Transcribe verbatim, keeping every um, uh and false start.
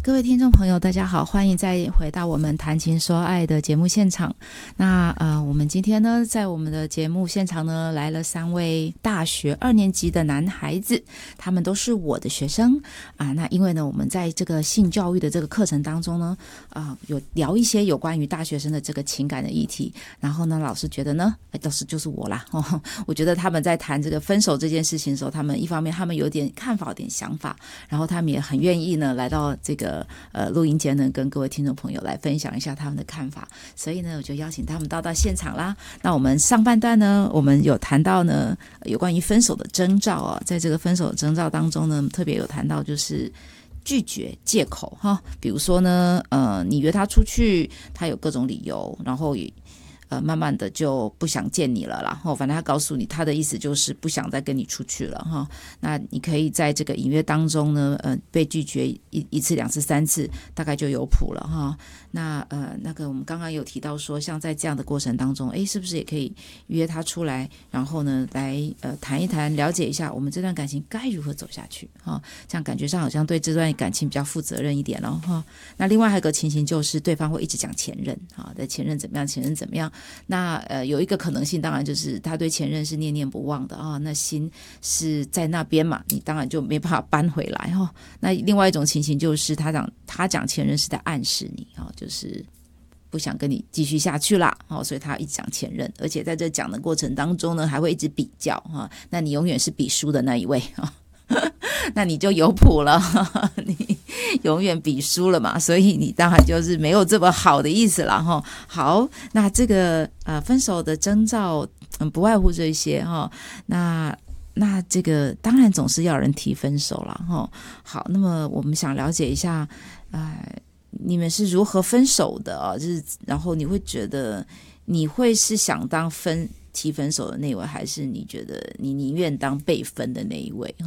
各位听众朋友大家好，欢迎再回到我们谈情说爱的节目现场。那呃，我们今天呢在我们的节目现场呢来了三位大学二年级的男孩子，他们都是我的学生啊。那因为呢我们在这个性教育的这个课程当中呢啊、呃，有聊一些有关于大学生的这个情感的议题，然后呢老师觉得呢老师就是我啦、哦、我觉得他们在谈这个分手这件事情的时候，他们一方面他们有点看法有点想法，然后他们也很愿意呢来到这个呃录音间呢跟各位听众朋友来分享一下他们的看法，所以呢我就邀请他们到到现场啦。那我们上半段呢我们有谈到呢有关于分手的征兆啊，在这个分手的征兆当中呢特别有谈到就是拒绝借口哈，比如说呢呃你约他出去，他有各种理由，然后也呃，慢慢的就不想见你了啦，反正他告诉你他的意思就是不想再跟你出去了哈。那你可以在这个隐约当中呢，呃，被拒绝一一次、两次、三次，大概就有谱了哈。那呃，那个我们刚刚有提到说，像在这样的过程当中，诶，是不是也可以约他出来，然后呢，来呃谈一谈，了解一下我们这段感情该如何走下去哈？这样感觉上好像对这段感情比较负责任一点了哈。那另外还有一个情形就是对方会一直讲前任哈，的前任怎么样，前任怎么样。那呃有一个可能性当然就是他对前任是念念不忘的啊，那心是在那边嘛，你当然就没办法搬回来哈、哦。那另外一种情形就是他讲他讲前任是在暗示你啊、哦，就是不想跟你继续下去啦，哦，所以他一直讲前任，而且在这讲的过程当中呢还会一直比较哈、哦，那你永远是比输的那一位啊。哦那你就有谱了，你永远比输了嘛，所以你当然就是没有这么好的意思了哈。好，那这个呃分手的征兆，嗯，不外乎这些哈。那那这个当然总是要人提分手了哈。好，那么我们想了解一下，呃，你们是如何分手的啊？就是然后你会觉得你会是想当分提分手的那一位，还是你觉得你宁愿当被分的那一位？